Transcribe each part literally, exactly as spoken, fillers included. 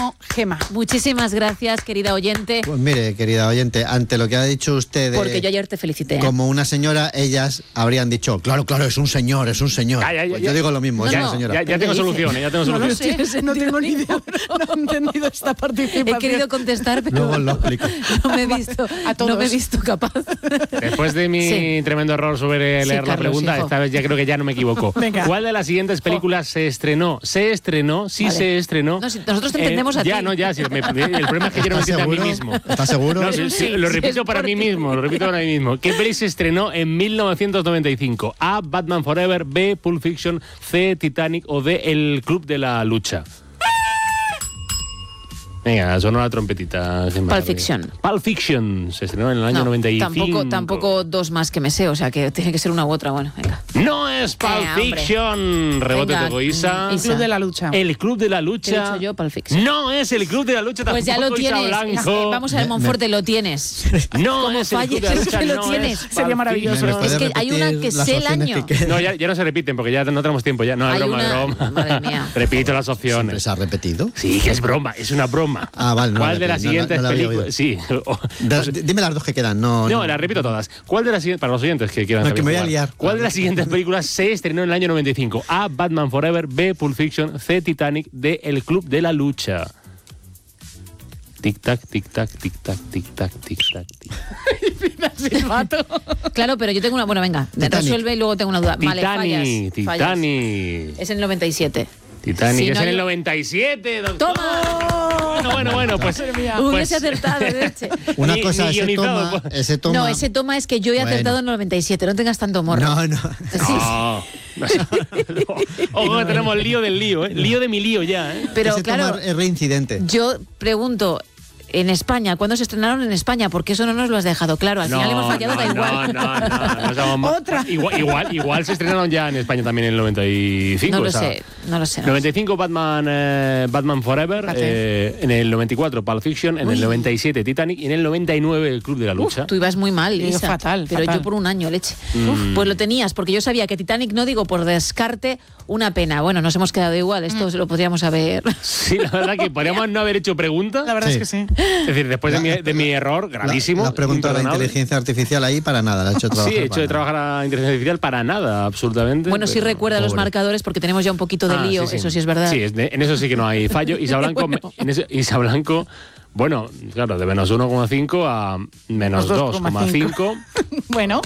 Bueno, Gema. Muchísimas gracias, querida oyente. Pues mire, querida oyente, ante lo que ha dicho usted de, Porque yo ayer te felicité. ¿eh? Como una señora, ellas habrían dicho, claro, claro, es un señor, es un señor. Ya, ya, ya, pues ya. yo digo lo mismo, No, es no. una señora. Ya, ya tengo soluciones, ya tengo No lo soluciones. sé, no tengo ni idea. No he entendido esta participación. He querido contestar, pero Luego lo explico. no me he visto, A todos. no me he visto capaz. Después de mi Sí. tremendo error sobre Sí, leer la Carlos, pregunta, hijo. esta vez ya creo que ya no me equivoco. Venga. ¿Cuál de las siguientes películas se estrenó? Se estrenó, sí Vale. se estrenó. No, si nosotros te entendemos a ya, ti. no, ya. Si me- el problema es que yo no me ¿Estás entiendo a mí seguro? mismo. ¿Estás seguro? No, sí, sí, lo sí, repito es para por mí ti. mismo, lo repito para mí mismo. ¿Qué peli se estrenó en mil novecientos noventa y cinco? A. Batman Forever, B. Pulp Fiction, C. Titanic o D. El Club de la Lucha. Venga, sonó la trompetita. Pulp Fiction. Pulp Fiction se estrenó en el año No, noventa y cinco. tampoco, tampoco dos más que me sé, o sea que tiene que ser una u otra. Bueno, venga. No es Pulp Eh, hombre. Fiction. Rebote Venga, de Isa. mm, El Club de la Lucha. El Club de la Te he Lucha. dicho yo, Pulp Fiction. No es el Club de la Lucha Pues ya lo tampoco, Isa tienes. Blanco. Eh, Vamos a ver, Monforte, lo tienes. No Como es el Club de la falles, Lucha, que lo no tienes. es Pulp Sería maravilloso. Fiction. ¿Me Es puede que hay una repetir que las sé el opciones año. que quedan? No, ya, ya no se repiten porque ya no tenemos tiempo. Ya. No, es Hay broma, una- es broma. Madre mía. Repito las ¿Siempre opciones. se ha repetido? Sí, que es broma, es una broma. Ah, vale, no ¿Cuál la de las repetí, no, siguientes no la había películas? oído. Sí. O- Da- dime las dos que quedan, no. No, las repito todas. ¿Cuál de las siguientes, para los oyentes que quieran No, saber que me voy a jugar, liar. ¿cuál de las siguientes películas se estrenó en el año noventa y cinco? A. Batman Forever, B. Pulp Fiction, C. Titanic, D. El Club de la Lucha. Tic tac, tic tac, tic tac, tic tac, tic tac. Claro, pero yo tengo una. Bueno, venga, Titanic. resuelve y luego tengo una duda. Vale, fallas. Titanic, fallas. Titanic. Es en el noventa y siete. Titanic Si es no en hay- el noventa y siete, doctor. ¡Toma! Bueno, bueno, bueno, pues. Hubiese pues- acertado, leche. Una Ni- cosa, ni ese guionizado, toma, pues. ese toma. No, ese toma es que yo he Bueno. acertado en el noventa y siete. No tengas tanto morro. No, no. Sí, No. Ojo, que tenemos lío del lío, ¿eh? Lío de mi lío ya, ¿eh? pero ese claro, toma es reincidente. yo pregunto. En España, ¿cuándo se estrenaron en España? Porque eso no nos lo has dejado claro. Al final hemos fallado, no, da no, igual. No, no, no, no seamos más. Otra. Igual, igual, igual se estrenaron ya en España también en el noventa y cinco. No lo o sea, sé, no lo sé. no lo noventa y cinco Batman, eh, Batman Forever, Fíjate. eh, en el noventa y cuatro Pulp Fiction, en Uy. el noventa y siete Titanic y en el noventa y nueve El Club de la sé. Lucha. Uf, tú ibas muy mal, Digo, Isa. fatal, Pero fatal. yo por un año, leche. Mm. Uf, pues lo tenías, porque yo sabía que Titanic, no digo por descarte, una pena. Bueno, nos hemos quedado igual, esto se lo podríamos haber... Sí, la verdad que podríamos no haber hecho pregunta. La verdad Sí. es que sí. Es decir, después de mi, de mi error gravísimo. La, la pregunta de la imperdonable. inteligencia artificial ahí para nada, la ha hecho trabajar. Sí, he hecho para de nada. trabajar a la inteligencia artificial para nada, absolutamente. Bueno, sí pero- recuerda los pobre. marcadores, porque tenemos ya un poquito de Ah, lío, eso sí es verdad. Sí, es de- en eso sí que no hay fallo. Isa Blanco, Bueno. en eso- Isa Blanco, bueno, claro, de menos uno coma cinco a menos dos coma cinco. Bueno,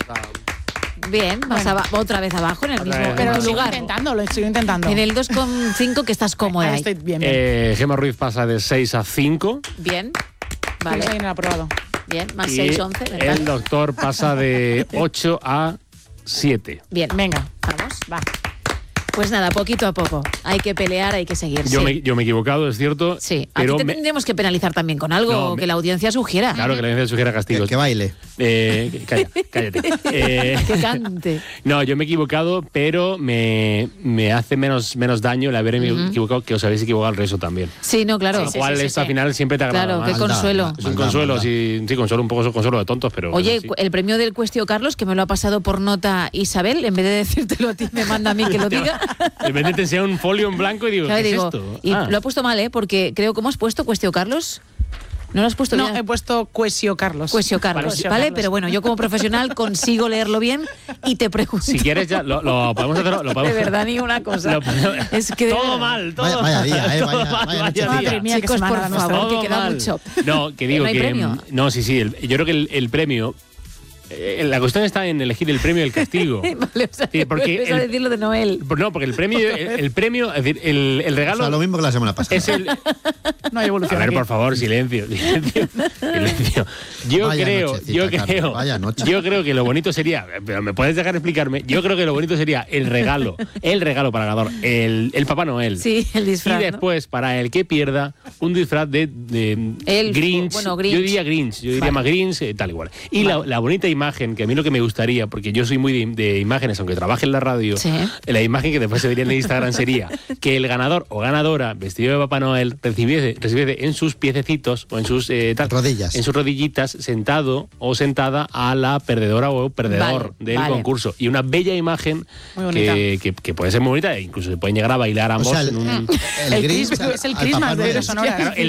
Bien, vas Bueno. aba- otra vez abajo, en el mismo vez. en pero tu lo sigo lugar. intentando, lo sigo intentando. En el dos coma cinco que estás cómoda Ahí ahí. estoy bien, bien. Eh, Gemma Ruiz pasa de seis a cinco. Bien, Vale. vale, Bien aprobado. bien, más Y seis, once, venga. el doctor pasa de ocho a siete. Bien, Venga, vamos. va. Pues nada, poquito a poco. Hay que pelear, hay que seguir. Yo, sí. me, yo me he equivocado, es cierto. Sí, pero aquí te me- tendríamos que penalizar también con algo No, me- que la audiencia sugiera. Claro que la audiencia sugiere Que, castigos. que baile. Eh, que- calla, cállate. Eh, Que cante. No, yo me he equivocado, pero me, me hace menos, menos daño el haberme equivocado que os habéis equivocado al resto también. Sí, no, claro. Con lo cual, esto al final siempre te agrada Claro, qué más. consuelo. Maldad, Es un maldad, consuelo, maldad. sí, sí, consuelo un poco, es consuelo de tontos, pero. Oye, pero sí. el premio del Cuestio Carlos, que me lo ha pasado por nota Isabel, en vez de decírtelo a ti, me manda a mí que lo diga. De repente te enseña un folio en blanco y digo, Claro, ¿qué digo, es esto? y Ah. lo ha puesto mal, ¿eh? Porque creo, ¿cómo has puesto Cuestio Carlos? No lo has puesto No, bien. he puesto Cuesio Carlos. Cuestio Carlos, Cuestio ¿vale? Carlos. Pero bueno, yo como profesional consigo leerlo bien y te pregunto. Si quieres, ya lo, lo podemos hacer. Lo podemos, De verdad, ni una cosa. lo podemos- Es que de todo verdad. mal, todo Vaya- vaya mal. día, eh, todo vaya- mal, vaya vaya noche. día. Madre mía, qué Chicos, por semana la nuestra. favor, Todo que queda mal. mucho. No, que digo ¿No hay que. premio? No, sí, sí. el- yo creo que el, el premio. eh, la cuestión está en elegir el premio y el castigo. Vale, o sea, Sí, porque vuelves a el- decirlo de Noel. No, porque el premio, el, el premio, es decir, el, el O regalo. sea, lo mismo que la semana pasada. Es el, No hay a evolución ver, aquí. por favor, silencio, silencio, silencio. Yo Vaya creo, nochecita, yo Carlos, creo, vaya noche. yo creo que lo bonito sería, pero me puedes dejar explicarme. Yo creo que lo bonito sería el regalo, el regalo para el ganador, el, el Papá Noel. Sí, el disfraz, Y ¿no? después, para el que pierda, un disfraz de, de El- Grinch. bueno, Grinch. Yo diría Grinch, yo diría Vale. más Grinch, eh, tal igual. Y la, la bonita imagen, que a mí lo que me gustaría, porque yo soy muy de, de imágenes, aunque trabaje en la radio, Sí. la imagen que después se vería en Instagram sería que el ganador o ganadora vestido de Papá Noel recibiese, recibiese en sus piececitos o en sus eh, tal, Rodillas. en sus rodillitas sentado o sentada a la perdedora o perdedor Vale, del vale. concurso. Y una bella imagen Muy bonita. que, que, que puede ser muy bonita e incluso se pueden llegar a bailar O ambos sea, el, en un... el El Grinch Christmas- al- es el al Christmas Papá de Noel. los sonoras. Claro, el